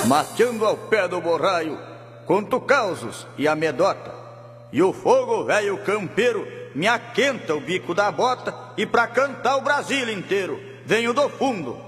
mateando ao pé do borraio, conto causos e amedota. E o fogo velho campeiro me aquenta o bico da bota, e pra cantar o Brasil inteiro venho do fundo